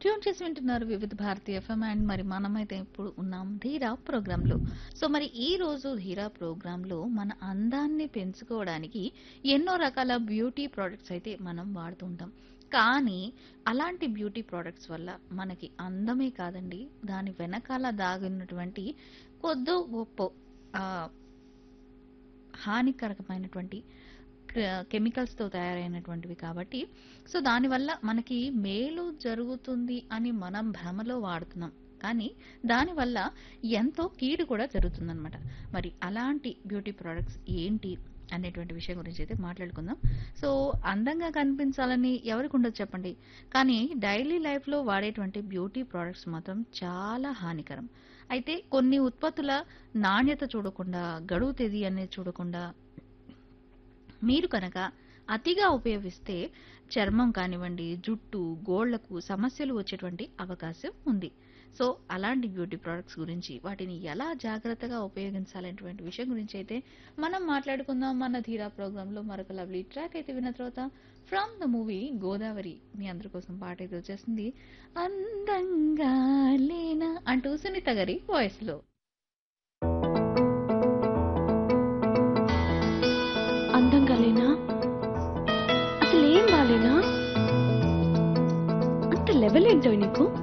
Tune చేసి వింటున్నారు వివిధ భారతి ఎఫ్ఎం అండ్ మరి మనమైతే ఇప్పుడు ఉన్నాం ధీరా ప్రోగ్రాంలో. సో మరి ఈ రోజు ధీరా ప్రోగ్రాంలో మన అందాన్ని పెంచుకోవడానికి ఎన్నో రకాల బ్యూటీ ప్రోడక్ట్స్ అయితే మనం వాడుతూ ఉంటాం. కానీ అలాంటి బ్యూటీ ప్రోడక్ట్స్ వల్ల మనకి అందమే కాదండి, దాని వెనకాల దాగినటువంటి కొద్దో గొప్ప ఆ, హానికరకమైనటువంటి కెమికల్స్‌తో తయారైనటువంటివి కాబట్టి, సో దానివల్ల మనకి మేలు జరుగుతుంది అని మనం భ్రమలో వాడుతున్నాం. కానీ దానివల్ల ఎంతో కీడు కూడా జరుగుతుందనమాట. మరి అలాంటి బ్యూటీ ప్రొడక్ట్స్ ఏంటి అనేటువంటి విషయం గురించి అయితే మాట్లాడుకుందాం. సో అందంగా కనిపించాలని ఎవరికుండదు చెప్పండి. కానీ డైలీ లైఫ్‌లో వాడేటువంటి బ్యూటీ ప్రొడక్ట్స్ మాత్రం చాలా హానికరం. అయితే కొన్ని ఉత్పత్తుల నాణ్యత చూడకుండా, గడువు తేదీ అనేది చూడకుండా మీరు కనుక అతిగా ఉపయోగిస్తే చర్మం కానివ్వండి, జుట్టు, గోళ్లకు సమస్యలు వచ్చేటువంటి అవకాశం ఉంది. సో అలాంటి బ్యూటీ ప్రొడక్ట్స్ గురించి వాటిని ఎలా జాగ్రత్తగా ఉపయోగించాలనేటువంటి విషయం గురించి అయితే మనం మాట్లాడుకుందాం మన ధీరా ప్రోగ్రాంలో. మరొక లవ్లీ ట్రాక్ అయితే విన్న తర్వాత ఫ్రమ్ ద మూవీ గోదావరి మీ అందరి కోసం పాట అయితే వచ్చేసింది. అందంగా లేనా అంటూ సునీత గారి వాయిస్ లో. అందంగా లేనా? అసలు ఏం బాలేనా? అంత లెవెల్ ఏంటో నీకు?